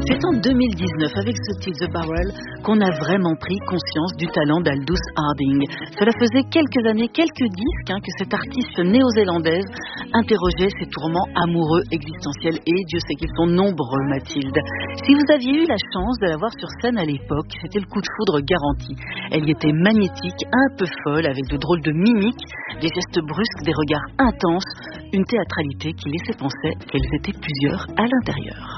C'est en 2019, avec ce titre The Barrel, qu'on a vraiment pris conscience du talent d'Aldous Harding. Cela faisait quelques années, quelques disques, que cette artiste néo-zélandaise interrogeait ses tourments amoureux existentiels. Et Dieu sait qu'ils sont nombreux, Mathilde. Si vous aviez eu la chance de la voir sur scène à l'époque, c'était le coup de foudre garanti. Elle y était magnétique, un peu folle, avec de drôles de mimiques, des gestes brusques, des regards intenses, une théâtralité qui laissait penser qu'elles étaient plusieurs à l'intérieur.